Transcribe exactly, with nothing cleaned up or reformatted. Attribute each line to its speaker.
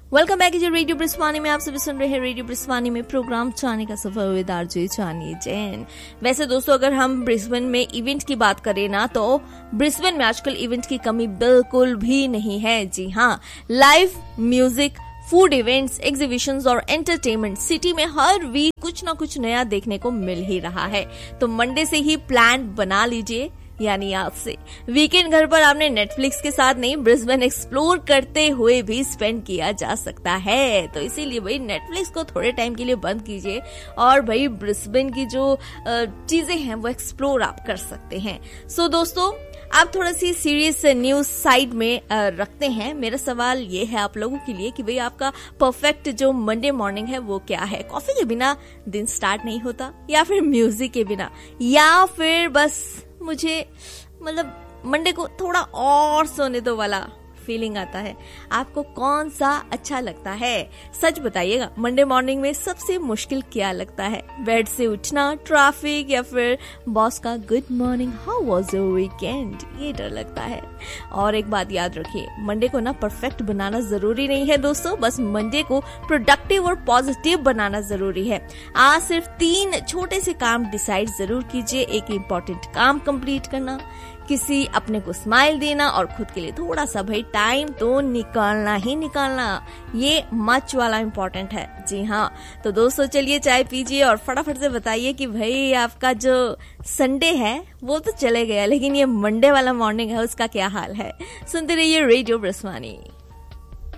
Speaker 1: Welcome back to radio ब्रिस्वानी में। आप सभी सुन रहे हैं रेडियो ब्रिस्वानी में प्रोग्राम चानी का सफर विद आरजे चानी जैन। वैसे दोस्तों, अगर हम ब्रिस्बेन में इवेंट की बात करें ना, तो ब्रिस्बेन में आजकल इवेंट की कमी बिल्कुल भी नहीं है। जी हाँ, live music, food events, exhibitions और एंटरटेनमेंट सिटी में हर वीक कुछ ना कुछ नया देखने को मिल ही रहा है। तो मंडे से ही प्लान बना लीजिए, यानी आज से। वीकेंड घर पर आपने नेटफ्लिक्स के साथ नहीं, ब्रिस्बेन एक्सप्लोर करते हुए भी स्पेंड किया जा सकता है। तो इसीलिए भाई नेटफ्लिक्स को थोड़े टाइम के लिए बंद कीजिए और भाई ब्रिस्बेन की जो चीजें हैं वो एक्सप्लोर आप कर सकते हैं। सो दोस्तों, आप थोड़ा सी सीरियस न्यूज साइड में रखते हैं। मेरा सवाल ये है आप लोगों के लिए कि भाई आपका परफेक्ट जो मंडे मॉर्निंग है वो क्या है? कॉफी के बिना दिन स्टार्ट नहीं होता, या फिर म्यूजिक के बिना, या फिर बस मुझे मतलब मंडे को थोड़ा और सोने दो वाला फीलिंग आता है? आपको कौन सा अच्छा लगता है? सच बताइएगा, मंडे मॉर्निंग में सबसे मुश्किल क्या लगता है? बेड से उठना, ट्रैफिक, या फिर बॉस का good morning, how was your weekend? ये डर लगता है। और एक बात याद रखिए, मंडे को ना परफेक्ट बनाना जरूरी नहीं है दोस्तों, बस मंडे को प्रोडक्टिव और पॉजिटिव बनाना जरूरी है। आज सिर्फ तीन छोटे से काम डिसाइड जरूर कीजिए। एक इम्पोर्टेंट काम कंप्लीट करना, किसी अपने को स्माइल देना, और खुद के लिए थोड़ा सा भाई टाइम तो निकालना ही निकालना। ये मच वाला इम्पोर्टेंट है। जी हाँ, तो दोस्तों चलिए चाय पीजिए और फटाफट से बताइए कि भाई आपका जो संडे है वो तो चले गया, लेकिन ये मंडे वाला मॉर्निंग है उसका क्या हाल है। सुनते रहिए रेडियो ब्रिस्वानी।